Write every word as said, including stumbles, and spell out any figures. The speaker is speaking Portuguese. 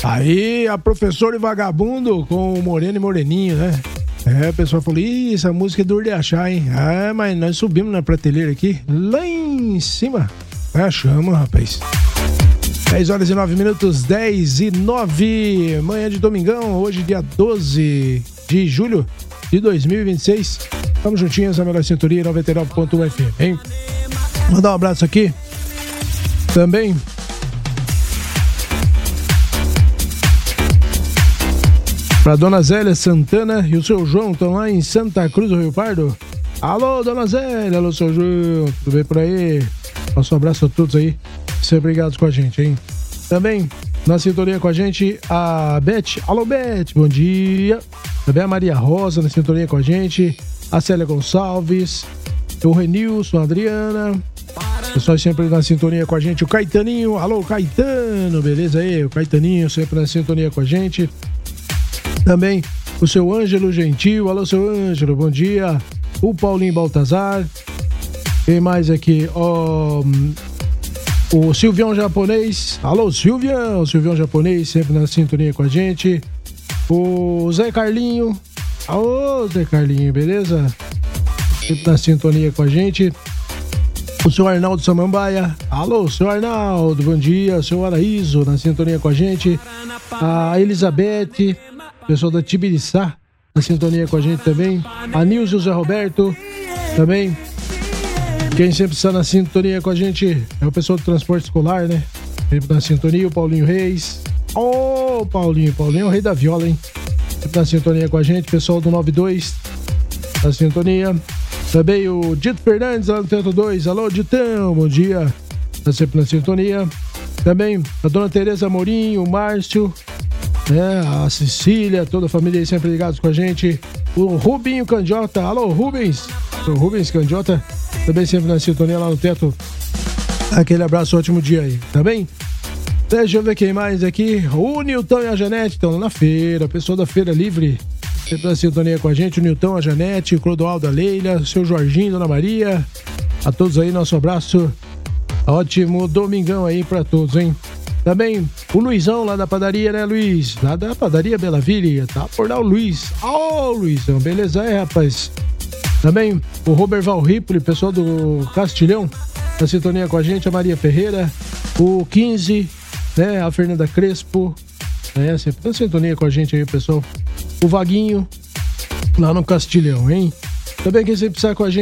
Aí, a professora e vagabundo com o Moreno e Moreninho, né? É, o pessoal falou, ih, essa música é dura de achar, hein? Ah, mas nós subimos na prateleira aqui, lá em cima. Achamos, rapaz. dez horas e nove minutos, dez e nove. Manhã de domingão, hoje dia doze de julho de dois mil e vinte e seis. Estamos juntinhos na melhor sintonia, noventa e nove ponto um F M, hein? Mandar um abraço aqui também pra Dona Zélia Santana e o seu João, estão lá em Santa Cruz do Rio Pardo. Alô, Dona Zélia, alô, seu João, tudo bem por aí? Nosso abraço a todos aí, sempre ligados com a gente, hein? Também na sintonia com a gente a Beth, alô Beth, bom dia. Também a Maria Rosa na sintonia com a gente, a Célia Gonçalves, o Renilson, a Adriana, pessoal sempre na sintonia com a gente, o Caetaninho, alô Caetano, beleza aí? O Caetaninho sempre na sintonia com a gente. Também o seu Ângelo Gentil, alô seu Ângelo, bom dia. O Paulinho Baltazar, quem mais aqui? Oh, o Silvião Japonês, alô Silvião, o Silvião Japonês sempre na sintonia com a gente. O Zé Carlinho, alô Zé Carlinho, beleza? Sempre na sintonia com a gente. O seu Arnaldo Samambaia, alô seu Arnaldo, bom dia. O seu Araíso na sintonia com a gente. A Elizabeth, pessoal da Tibiriçá, na sintonia com a gente também. A Nilce e o Zé Roberto, também. Quem sempre está na sintonia com a gente é o pessoal do transporte escolar, né? Sempre na sintonia, o Paulinho Reis. Ô, oh, Paulinho, Paulinho é o rei da viola, hein? Sempre na sintonia com a gente, pessoal do nove dois, na sintonia. Também o Dito Fernandes, lá no Teto dois. Alô, Ditão, bom dia. Está sempre na sintonia. Também a Dona Tereza Mourinho, o Márcio, né, a Cecília, toda a família aí sempre ligados com a gente. O Rubinho Candiota, alô Rubens, o Rubens Candiota, também sempre na sintonia lá no Teto. Aquele abraço, ótimo dia aí, tá bem? Deixa eu ver quem mais aqui. O Nilton e a Janete estão lá na feira, pessoal da Feira Livre, sempre na sintonia com a gente. O Nilton, a Janete, o Clodoaldo, a Leila, o seu Jorginho, Dona Maria, a todos aí, nosso abraço. Ótimo domingão aí pra todos, hein? Também o Luizão lá da padaria, né, Luiz? Lá da padaria Bela Vila, tá por lá o Luiz. Ô, oh, Luizão, beleza aí, rapaz? Também o Robert Valripoli, pessoal do Castilhão, na sintonia com a gente, a Maria Ferreira, o quinze, né, a Fernanda Crespo, né, sempre na sintonia com a gente aí, pessoal. O Vaguinho, lá no Castilhão, hein? Também quem sempre sai com a gente